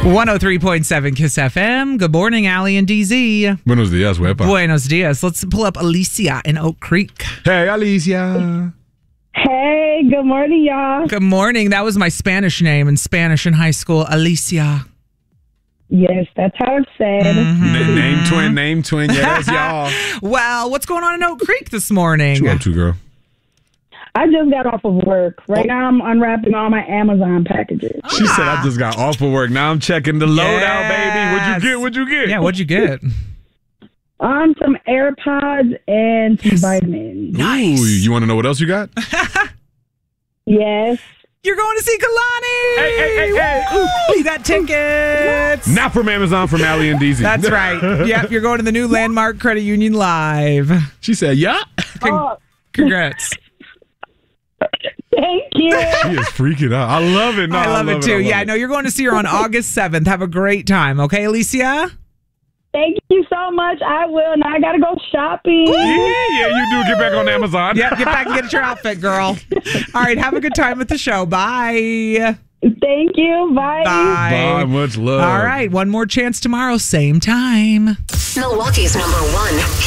103.7 Kiss FM. Good morning, Allie and DZ. Buenos dias, wepa. Buenos dias. Let's pull up Alicia in Oak Creek. Hey, Alicia. Hey, good morning, y'all. Good morning. That was my Spanish name in Spanish in high school, Alicia. Yes, that's how it's said. Name twin. Yeah, that's y'all. Well, what's going on in Oak Creek this morning? What you up to, girl? I just got off of work. Right now, I'm unwrapping all my Amazon packages. She said, I just got off of work. Now I'm checking the loadout, baby. What'd you get? Yeah, what'd you get? Some AirPods and some vitamins. Nice. Ooh, you want to know what else you got? Yes. You're going to see Kalani. Hey. Ooh, you got tickets. Not from Amazon, from Allie and DZ. That's right. Yep, you're going to the new Landmark Credit Union Live. She said, yeah. Congrats. Thank you. She is freaking out. I love it. No, I love it too. Yeah, I know you're going to see her on August 7th. Have a great time. Okay, Alicia? Thank you so much. I will. Now I got to go shopping. Yeah, you do. Get back on Amazon. Yep, get back and get your outfit, girl. All right, have a good time with the show. Bye. Thank you. Bye. Bye. Much love. All right, one more chance tomorrow, same time. Milwaukee's #1